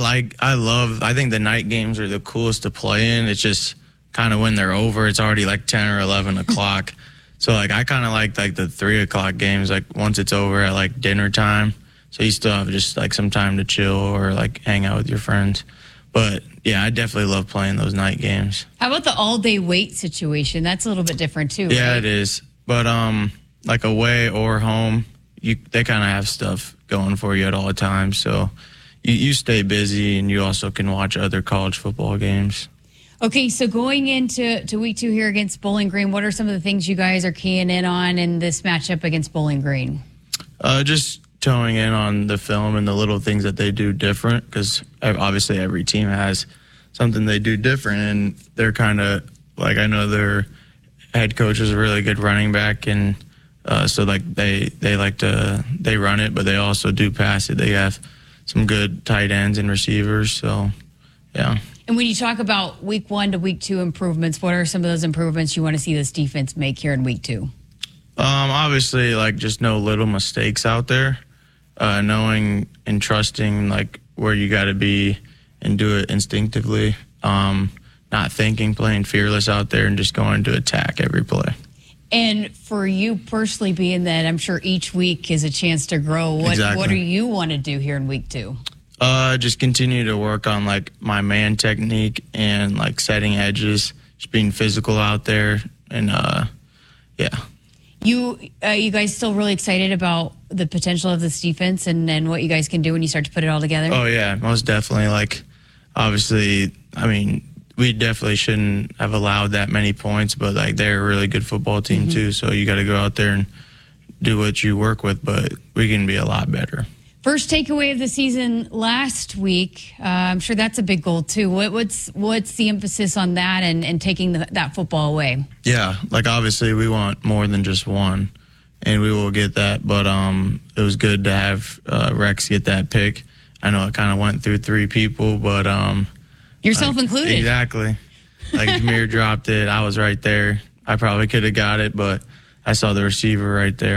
I think the night games are the coolest to play in. It's just kind of when they're over, it's already like 10 or 11 o'clock. So like I kind of like the 3 o'clock games. Like once it's over at like dinner time, so you still have just like some time to chill or like hang out with your friends. But yeah, I definitely love playing those night games. How about the all-day wait situation? That's a little bit different too. Yeah, right? It is. But like away or home, they kind of have stuff going for you at all times. So you stay busy, and you also can watch other college football games. Okay, so going into week 2 here against Bowling Green, what are some of the things you guys are keying in on in this matchup against Bowling Green? Just toning in on the film and the little things that they do different, because obviously every team has something they do different, and they're kind of like, I know their head coach is a really good running back, and so like they run it, but they also do pass it. They have some good tight ends and receivers, so yeah. And when you talk about week 1 to week 2 improvements, what are some of those improvements you want to see this defense make here in week 2? Obviously, like just no little mistakes out there, knowing and trusting like where you got to be and do it instinctively, not thinking, playing fearless out there and just going to attack every play. And for you personally, being that I'm sure each week is a chance to grow, what do you want to do here in week 2? Just continue to work on like my man technique and like setting edges, just being physical out there, and yeah. You guys still really excited about the potential of this defense and what you guys can do when you start to put it all together? Oh yeah, most definitely. Like obviously, I mean, we definitely shouldn't have allowed that many points, but like they're a really good football team too. So you got to go out there and do what you work with, but we can be a lot better. First takeaway of the season last week. I'm sure that's a big goal too. What's the emphasis on that and taking that football away? Yeah, like obviously we want more than just one, and we will get that. But it was good to have Rex get that pick. I know it kind of went through 3 people, but yourself included. Exactly. Like Jameer dropped it. I was right there. I probably could have got it, but I saw the receiver right there.